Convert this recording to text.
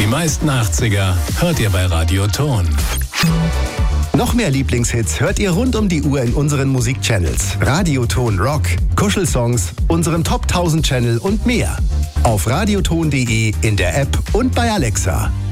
Die meisten 80er hört ihr bei Radio Ton. Noch mehr Lieblingshits hört ihr rund um die Uhr in unseren Musikchannels. Radioton Rock, Kuschelsongs, unserem Top 1000 Channel und mehr. Auf radioton.de, in der App und bei Alexa.